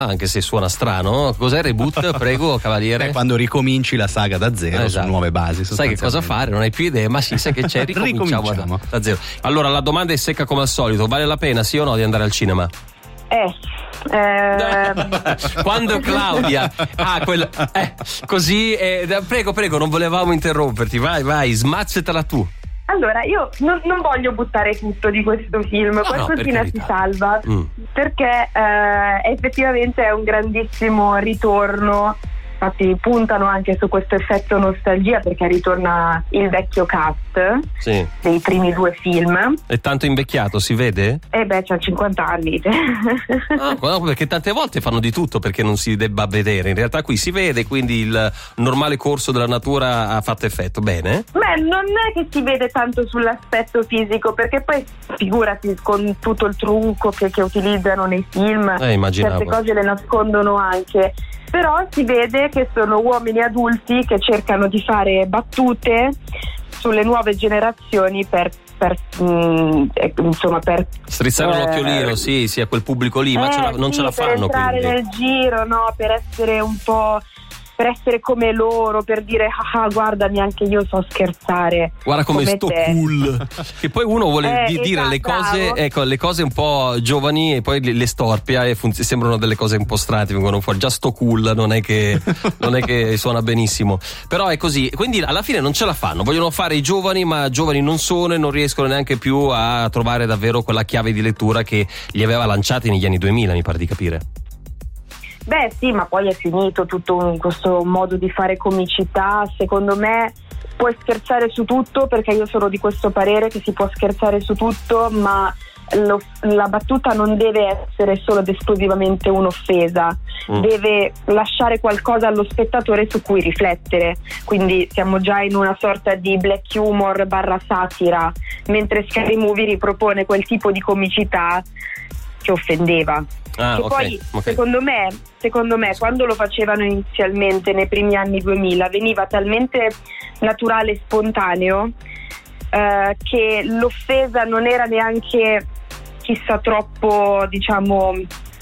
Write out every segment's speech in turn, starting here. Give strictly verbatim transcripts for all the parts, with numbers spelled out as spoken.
anche se suona strano. Cos'è reboot? Prego, cavaliere. Beh, quando ricominci la saga da zero, esatto, su nuove basi. Sai che cosa fare? Non hai più idee, ma sì, sai che c'è, ricominciamo, ricominciamo. Da, da zero. Allora, la domanda è secca come al solito: vale la pena, sì o no, di andare al cinema? Eh. Eh... Quando Claudia ah, quello, eh, così eh, prego prego non volevamo interromperti, vai vai smazzetela tu. Allora io non, non voglio buttare tutto di questo film, no, qualcosina no, si salva, mm. perché eh, effettivamente è un grandissimo ritorno. Infatti puntano anche su questo effetto nostalgia, perché ritorna il vecchio cast, sì, dei primi due film. È tanto invecchiato, si vede? Eh beh, c'ha cinquanta anni. Ah, no, perché tante volte fanno di tutto perché non si debba vedere. In realtà qui si vede, quindi il normale corso della natura ha fatto effetto. Bene? Beh, non è che si vede tanto sull'aspetto fisico, perché poi figurati con tutto il trucco che, che utilizzano nei film, eh, immaginavo. Certe cose le nascondono anche. Però si vede che sono uomini adulti che cercano di fare battute sulle nuove generazioni per, per mh, insomma per strizzare eh, l'occhiolino, sì, sì, a quel pubblico lì, ma eh, ce la, non sì, ce la per fanno entrare quindi. nel giro, no, per essere un po', per essere come loro, per dire ah guardami, anche io so scherzare, guarda come, come sto te. Cool. Che poi uno vuole eh, dire esatto, le cose, bravo. ecco, le cose un po' giovani e poi le, le storpia e funz- sembrano delle cose un po' strane, vengono fuori. Già sto cool non è che non è che suona benissimo, però è così, quindi alla fine non ce la fanno, vogliono fare i giovani, ma giovani non sono e non riescono neanche più a trovare davvero quella chiave di lettura che li aveva lanciati negli anni duemila, mi pare di capire. Beh sì, ma poi è finito tutto questo modo di fare comicità. Secondo me puoi scherzare su tutto, perché io sono di questo parere che si può scherzare su tutto, ma lo, la battuta non deve essere solo ed esclusivamente un'offesa, mm. deve lasciare qualcosa allo spettatore su cui riflettere. Quindi siamo già in una sorta di black humor barra satira, mentre Scary Movie ripropone quel tipo di comicità che offendeva. Ah, che okay, poi okay. secondo me secondo me quando lo facevano inizialmente nei primi anni duemila veniva talmente naturale e spontaneo eh, che l'offesa non era neanche chissà troppo, diciamo,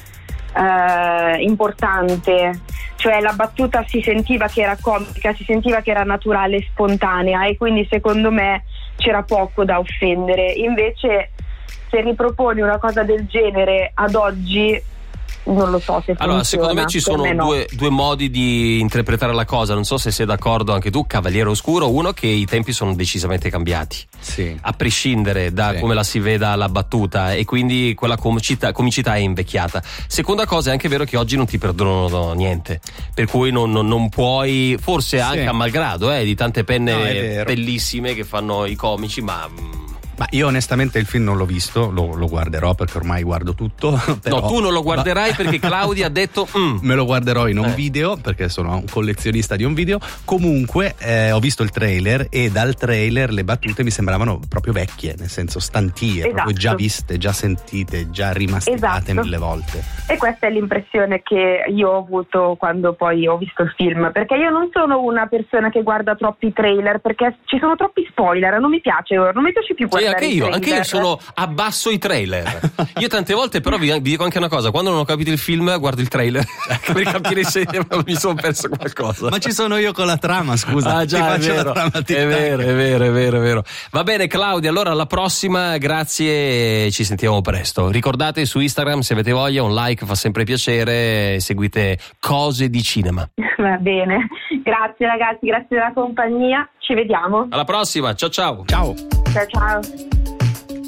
eh, importante, cioè la battuta si sentiva che era comica, si sentiva che era naturale e spontanea, e quindi secondo me c'era poco da offendere. Invece se riproponi una cosa del genere ad oggi, non lo so se allora, funziona. secondo me ci sono me no. due, due modi di interpretare la cosa, non so se sei d'accordo anche tu, Cavaliere Oscuro. Uno, che i tempi sono decisamente cambiati, sì, a prescindere da sì. come la si veda la battuta, e quindi quella comicità, comicità è invecchiata. Seconda cosa, è anche vero che oggi non ti perdonano niente, per cui non, non, non puoi, forse sì. anche a malgrado eh, di tante penne no, bellissime che fanno i comici, ma... Ma io onestamente il film non l'ho visto, lo, lo guarderò perché ormai guardo tutto. Però, no, tu non lo guarderai perché Claudia ha detto mm. me lo guarderò in un eh. video, perché sono un collezionista di un video. Comunque eh, ho visto il trailer e dal trailer le battute mi sembravano proprio vecchie, nel senso stantie, esatto. proprio già viste, già sentite, già rimasticate esatto. mille volte. E questa è l'impressione che io ho avuto quando poi ho visto il film, perché io non sono una persona che guarda troppi trailer, perché ci sono troppi spoiler, non mi piace, non mi piace più guardare. Anche io, anche io sono abbasso i trailer. Io tante volte però vi, vi dico anche una cosa: quando non ho capito il film guardo il trailer per capire se mi sono perso qualcosa. Ma ci sono io con la trama, scusa. Ah, già, ti è faccio vero, la trama è vero, è vero, è vero, è vero. Va bene Claudia, allora alla prossima, grazie e ci sentiamo presto. Ricordate su Instagram, se avete voglia, un like fa sempre piacere, seguite Cose di Cinema. Va bene, grazie ragazzi, grazie della compagnia, ci vediamo. Alla prossima, ciao ciao. Ciao. Ciao ciao.